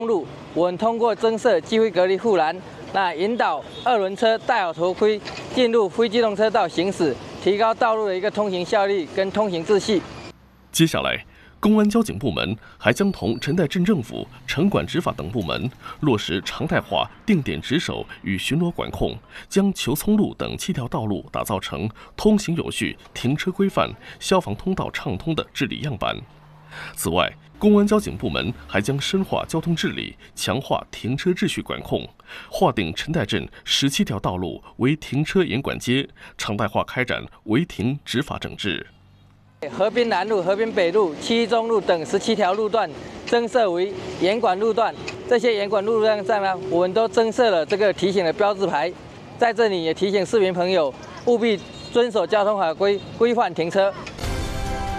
路，我们通过增设机会隔离护栏，那引导二轮车戴好头盔进入非机动车道行驶，提高道路的一个通行效率跟通行秩序。 接下来，公安交警部门还将同陈代镇政府、城管执法等部门落实常态化定点值守与巡逻管控，将裘葱路等7条道路打造成通行有序、停车规范、消防通道畅通的治理样板。此外，公安交警部门还将深化交通治理，强化停车秩序管控，划定陈代镇17条道路为停车严管街，常态化开展违停执法整治。 河滨南路、河滨北路、七中路等17条路段增设为严管路段。这些严管路段上呢，我们都增设了这个提醒的标志牌，在这里也提醒市民朋友务必遵守交通法规，规范停车。